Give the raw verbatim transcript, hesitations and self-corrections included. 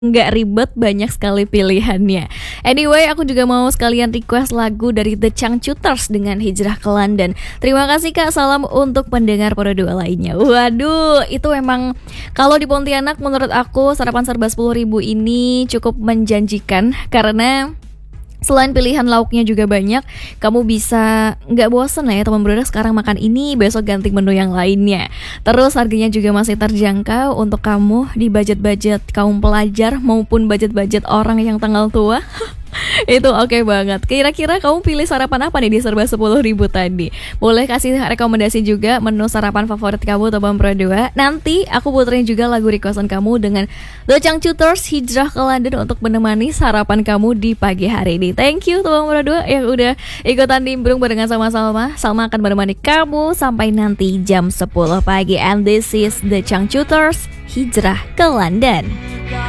Nggak ribet, banyak sekali pilihannya. Anyway, aku juga mau sekalian request lagu dari The Changcuters dengan Hijrah ke London. Terima kasih Kak, salam untuk pendengar Poro dua lainnya. Waduh, itu emang kalau di Pontianak menurut aku sarapan serba sepuluh ribu ini cukup menjanjikan karena selain pilihan lauknya juga banyak, kamu bisa nggak bosen lah ya teman Brodak sekarang makan ini, besok ganti menu yang lainnya. Terus harganya juga masih terjangkau untuk kamu di budget-budget kaum pelajar maupun budget-budget orang yang tanggal tua. Itu oke okay banget. Kira-kira kamu pilih sarapan apa nih di serba sepuluh ribu tadi? Boleh kasih rekomendasi juga menu sarapan favorit kamu Teman Pro dua. Nanti aku puterin juga lagu requestan kamu dengan The Changcuters Hijrah ke London untuk menemani sarapan kamu di pagi hari ini. Thank you Teman Pro dua yang udah ikutan nimbrung barengan sama Salma. Salma akan menemani kamu sampai nanti jam sepuluh pagi. And this is The Changcuters Hijrah ke London.